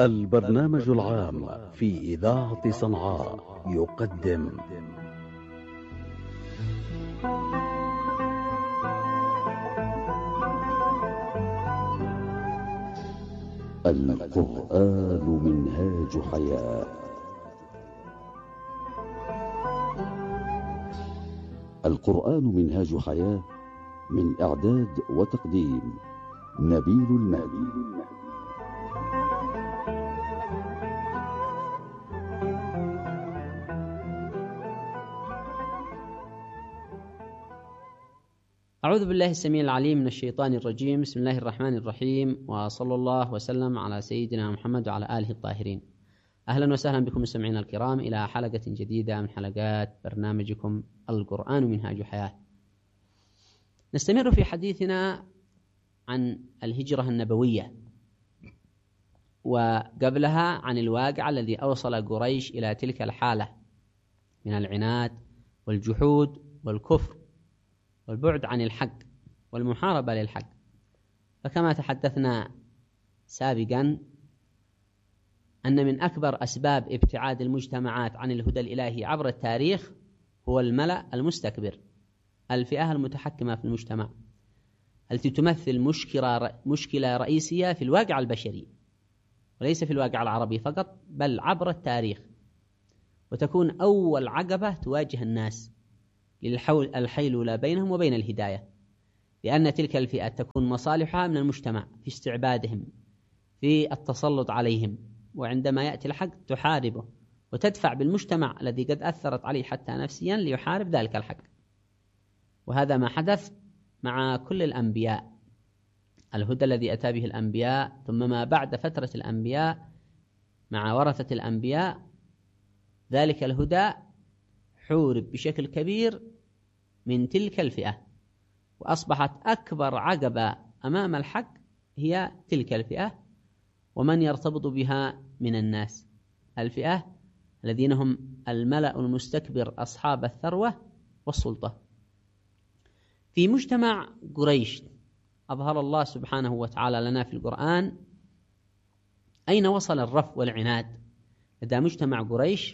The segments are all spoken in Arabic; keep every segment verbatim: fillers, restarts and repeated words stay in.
البرنامج العام في إذاعة صنعاء يقدم القرآن منهاج حياة. القرآن منهاج حياة، من إعداد وتقديم نبيل المهدي. أعوذ بالله السميع العليم من الشيطان الرجيم. بسم الله الرحمن الرحيم، وصلى الله وسلم على سيدنا محمد وعلى آله الطاهرين. أهلا وسهلا بكم مستمعينا الكرام إلى حلقة جديدة من حلقات برنامجكم القرآن منهاج حياة. نستمر في حديثنا عن الهجرة النبوية، وقبلها عن الواقع الذي أوصل قريش إلى تلك الحالة من العناد والجحود والكفر والبعد عن الحق والمحاربة للحق. فكما تحدثنا سابقا أن من أكبر أسباب ابتعاد المجتمعات عن الهدى الإلهي عبر التاريخ هو الملأ المستكبر، الفئة المتحكمة في المجتمع، التي تمثل مشكلة مشكلة رئيسية في الواقع البشري، وليس في الواقع العربي فقط بل عبر التاريخ، وتكون أول عقبة تواجه الناس للحيلولة بينهم وبين الهداية، لأن تلك الفئة تكون مصالحها من المجتمع في استعبادهم، في التسلط عليهم، وعندما يأتي الحق تحاربه وتدفع بالمجتمع الذي قد أثرت عليه حتى نفسيا ليحارب ذلك الحق. وهذا ما حدث مع كل الأنبياء. الهدى الذي أتى به الأنبياء ثم ما بعد فترة الأنبياء مع ورثة الأنبياء، ذلك الهدى حورب بشكل كبير من تلك الفئة، وأصبحت أكبر عقبة أمام الحق هي تلك الفئة ومن يرتبط بها من الناس، الفئة الذين هم الملأ المستكبر أصحاب الثروة والسلطة. في مجتمع قريش أظهر الله سبحانه وتعالى لنا في القرآن أين وصل الرف والعناد لدى مجتمع قريش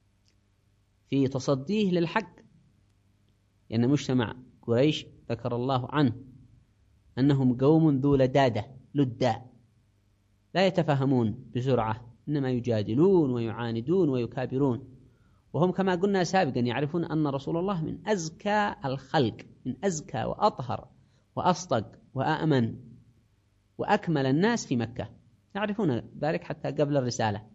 في تصديه للحق. لأن مجتمع قريش ذكر الله عنه أنهم قوم ذو لدادة لداء، لا يتفهمون بسرعة، إنما يجادلون ويعاندون ويكابرون، وهم كما قلنا سابقا يعرفون أن رسول الله من أزكى الخلق، من أزكى وأطهر وأصدق وأأمن وأكمل الناس في مكة، يعرفون ذلك حتى قبل الرسالة.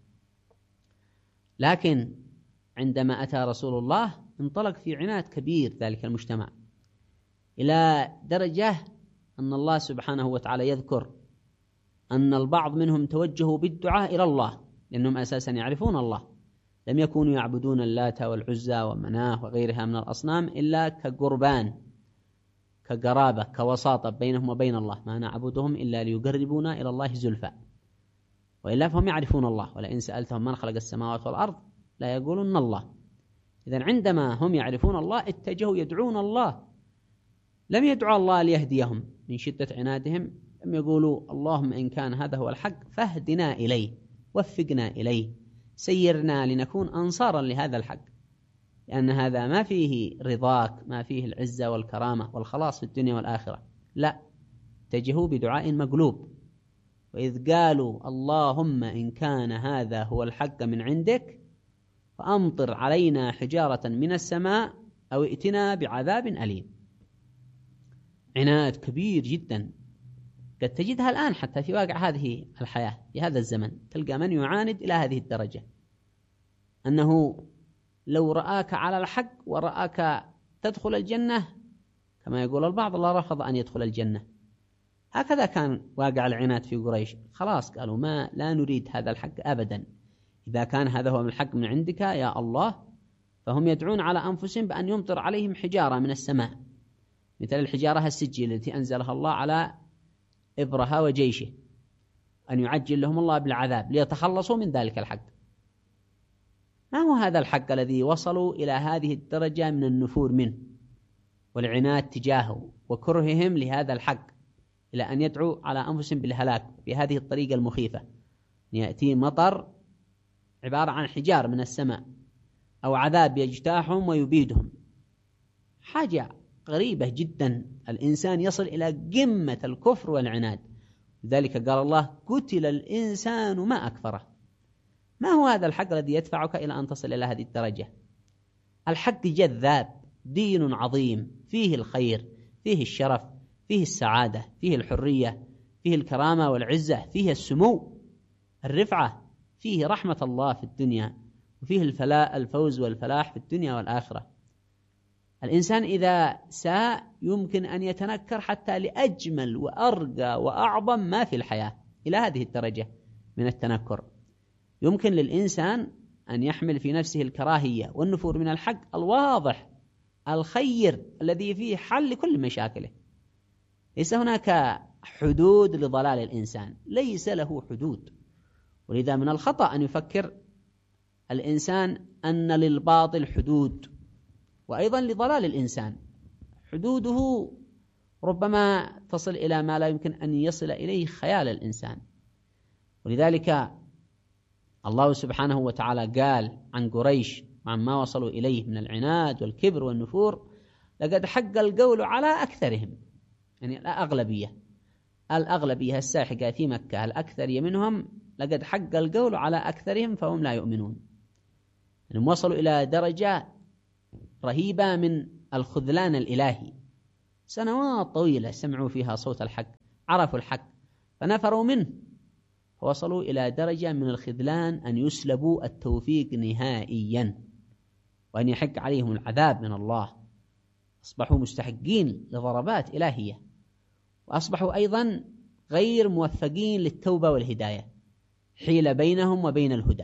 لكن عندما أتى رسول الله انطلق في عناد كبير ذلك المجتمع، إلى درجة أن الله سبحانه وتعالى يذكر أن البعض منهم توجهوا بالدعاء إلى الله، لأنهم أساسا يعرفون الله، لم يكونوا يعبدون اللات والعزى ومناه وغيرها من الأصنام إلا كقربان، كقرابة، كوساطة بينهم وبين الله، ما نعبدهم إلا ليقربونا إلى الله زلفى، وإلا فهم يعرفون الله، ولئن سألتهم من خلق السماوات والأرض لا يقولون الله. إذن عندما هم يعرفون الله اتجهوا يدعون الله، لم يدعوا الله ليهديهم من شدة عنادهم، لم يقولوا اللهم إن كان هذا هو الحق فاهدنا إليه، وفقنا إليه، سيرنا لنكون أنصارا لهذا الحق، لأن هذا ما فيه رضاك، ما فيه العزة والكرامة والخلاص في الدنيا والآخرة. لا، اتجهوا بدعاء مقلوب، وإذ قالوا اللهم إن كان هذا هو الحق من عندك فأمطر علينا حجارة من السماء أو ائتنا بعذاب أليم. عناد كبير جدا قد تجدها الآن حتى في واقع هذه الحياة في هذا الزمن، تلقى من يعاند إلى هذه الدرجة أنه لو رآك على الحق ورآك تدخل الجنة كما يقول البعض الله رفض أن يدخل الجنة. هكذا كان واقع العناد في قريش، خلاص قالوا ما لا نريد هذا الحق أبدا، إذا كان هذا هو الحق من عندك يا الله، فهم يدعون على أنفسهم بأن يمطر عليهم حجارة من السماء، مثل الحجارة السجيل التي أنزلها الله على إبرهة وجيشه، أن يعجل لهم الله بالعذاب ليتخلصوا من ذلك الحق. ما هو هذا الحق الذي وصلوا إلى هذه الدرجة من النفور منه والعناد تجاهه وكرههم لهذا الحق، إلى أن يدعوا على أنفسهم بالهلاك بهذه الطريقة المخيفة؟ يأتي مطر عبارة عن حجار من السماء أو عذاب يجتاحهم ويبيدهم. حاجة غريبة جدا، الإنسان يصل إلى قمة الكفر والعناد. لذلك قال الله: قتل الإنسان ما أكفره. ما هو هذا الحق الذي يدفعك إلى أن تصل إلى هذه الدرجة؟ الحق جذاب، دين عظيم، فيه الخير، فيه الشرف، فيه السعادة، فيه الحرية، فيه الكرامة والعزة، فيه السمو، الرفعة، فيه رحمة الله في الدنيا، وفيه الفلاح الفوز والفلاح في الدنيا والآخرة. الإنسان إذا ساء يمكن أن يتنكر حتى لأجمل وأرقى وأعظم ما في الحياة، إلى هذه الدرجة من التنكر. يمكن للإنسان أن يحمل في نفسه الكراهية والنفور من الحق الواضح الخير الذي فيه حل لكل مشاكله. ليس هناك حدود لضلال الإنسان، ليس له حدود. ولذا من الخطأ أن يفكر الإنسان أن للباطل حدود، وأيضا لضلال الإنسان حدوده ربما تصل إلى ما لا يمكن أن يصل إليه خيال الإنسان. ولذلك الله سبحانه وتعالى قال عن قريش عن ما وصلوا إليه من العناد والكبر والنفور: لقد حق القول على أكثرهم، يعني الأغلبية الأغلبية الساحقة في مكة الأكثر منهم لقد حق القول على أكثرهم فهم لا يؤمنون. يعني وصلوا إلى درجة رهيبة من الخذلان الإلهي، سنوات طويلة سمعوا فيها صوت الحق، عرفوا الحق فنفروا منه، فوصلوا إلى درجة من الخذلان أن يسلبوا التوفيق نهائيا، وأن يحق عليهم العذاب من الله. أصبحوا مستحقين لضربات إلهية، وأصبحوا أيضا غير موفقين للتوبة والهداية، حيل بينهم وبين الهدى.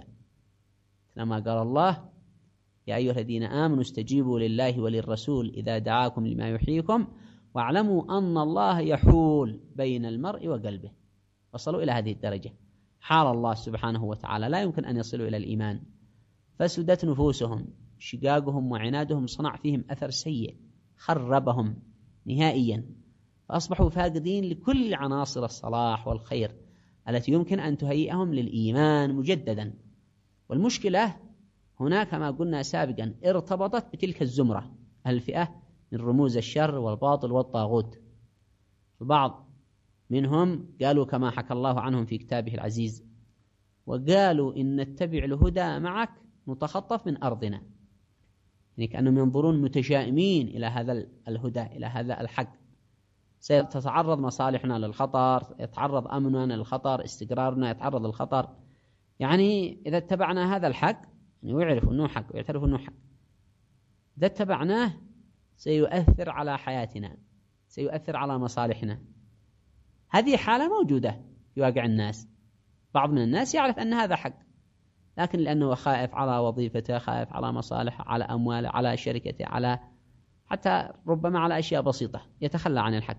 كما قال الله: يا أيها الذين آمنوا استجيبوا لله وللرسول إذا دعاكم لما يحييكم واعلموا أن الله يحول بين المرء وقلبه. وصلوا إلى هذه الدرجة، حال الله سبحانه وتعالى لا يمكن أن يصلوا إلى الإيمان، فسدت نفوسهم، شقاقهم وعنادهم صنع فيهم أثر سيء، خربهم نهائيا، فأصبحوا فاقدين لكل عناصر الصلاح والخير التي يمكن أن تهيئهم للإيمان مجددا. والمشكلة هناك كما قلنا سابقا ارتبطت بتلك الزمرة، الفئة من رموز الشر والباطل والطاغوت. البعض منهم قالوا كما حكى الله عنهم في كتابه العزيز: وقالوا إن نتبع الهدى معك نتخطف من أرضنا. يعني كأنهم ينظرون متشائمين إلى هذا الهدى، إلى هذا الحق، ستتعرض مصالحنا للخطر، يتعرض أمننا للخطر، استقرارنا يتعرض للخطر. يعني إذا اتبعنا هذا الحق، يعني ويعرفوا أنه حق ويعترفوا أنه حق، إذا اتبعناه سيؤثر على حياتنا، سيؤثر على مصالحنا. هذه حالة موجودة في واقع الناس. بعض من الناس يعرف أن هذا حق، لكن لأنه خائف على وظيفته، خائف على مصالحه، على أمواله، على شركته، على حتى ربما على أشياء بسيطة يتخلى عن الحق.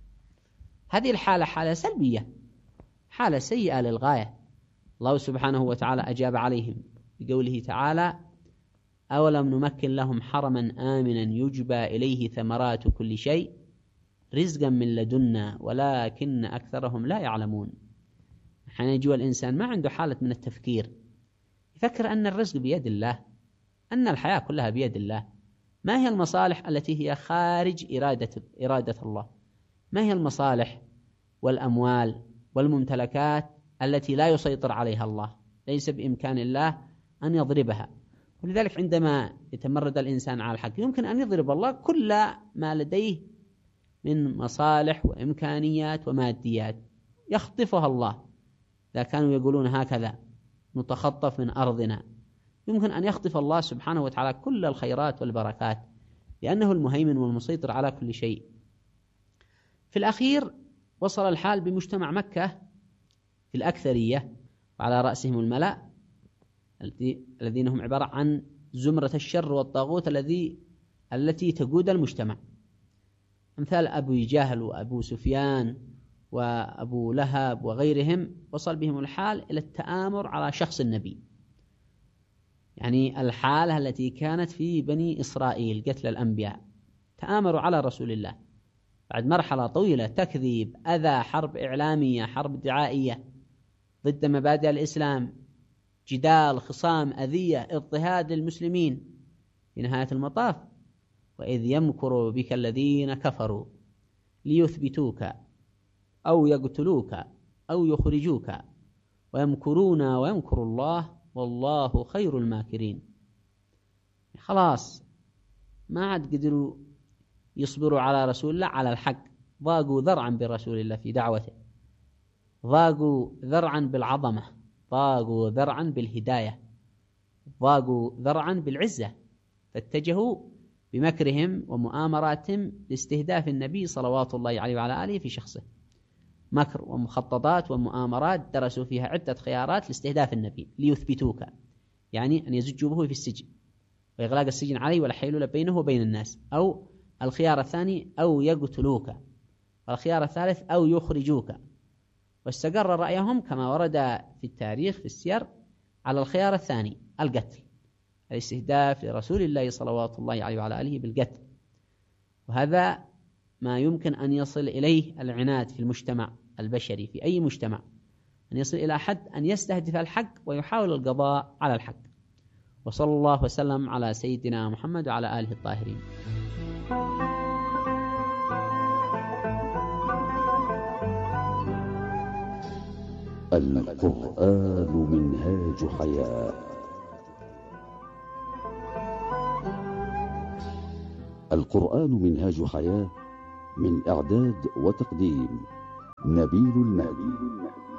هذه الحالة حالة سلبية، حالة سيئة للغاية. الله سبحانه وتعالى أجاب عليهم بقوله تعالى: أولم نمكن لهم حرما آمنا يجبى إليه ثمرات كل شيء رزقا من لدنا ولكن أكثرهم لا يعلمون. حين يجوا الإنسان ما عنده حالة من التفكير، يفكر أن الرزق بيد الله، أن الحياة كلها بيد الله. ما هي المصالح التي هي خارج إرادة, إرادة الله؟ ما هي المصالح والأموال والممتلكات التي لا يسيطر عليها الله؟ ليس بإمكان الله أن يضربها. ولذلك عندما يتمرد الإنسان على الحق يمكن أن يضرب الله كل ما لديه من مصالح وإمكانيات وماديات، يخطفها الله. إذا كانوا يقولون هكذا نتخطف من أرضنا، يمكن أن يخطف الله سبحانه وتعالى كل الخيرات والبركات، لأنه المهيمن والمسيطر على كل شيء. في الأخير وصل الحال بمجتمع مكة في الأكثرية وعلى رأسهم الملأ الذين هم عبارة عن زمرة الشر والطاغوت الذي التي تقود المجتمع، أمثال أبو جهل وأبو سفيان وأبو لهب وغيرهم. وصل بهم الحال إلى التآمر على شخص النبي، يعني الحالة التي كانت في بني إسرائيل قتل الأنبياء، تآمروا على رسول الله بعد مرحلة طويلة، تكذيب، أذى، حرب إعلامية، حرب دعائية، ضد مبادئ الإسلام، جدال، خصام، أذية، اضطهاد للمسلمين. في نهاية المطاف: وإذ يمكر بك الذين كفروا ليثبتوك أو يقتلوك أو يخرجوك ويمكرون ويمكر الله والله خير الماكرين. خلاص ما عاد قدروا يصبروا على رسول الله على الحق، ضاقوا ذرعا برسول الله في دعوته، ضاقوا ذرعا بالعظمة، ضاقوا ذرعا بالهداية، ضاقوا ذرعا بالعزة، فاتجهوا بمكرهم ومؤامراتهم لاستهداف النبي صلوات الله عليه وعلى آله في شخصه. مكر ومخططات ومؤامرات درسوا فيها عدة خيارات لاستهداف النبي ليثبتوك، يعني أن يزجوا به في السجن وإغلاق السجن عليه ولا حيلول بينه وبين الناس، أو الخيار الثاني أو يقتلوك، والخيار الثالث أو يخرجوك. واستقر رأيهم كما ورد في التاريخ في السير على الخيار الثاني القتل، الاستهداف لرسول الله صلوات الله عليه وعلى آله بالقتل. وهذا ما يمكن أن يصل إليه العناد في المجتمع البشري، في أي مجتمع، أن يصل إلى حد أن يستهدف الحق ويحاول القضاء على الحق. وصلى الله وسلم على سيدنا محمد وعلى آله الطاهرين. القرآن منهاج حياة. القرآن منهاج حياة، من إعداد وتقديم نبيل المهدي.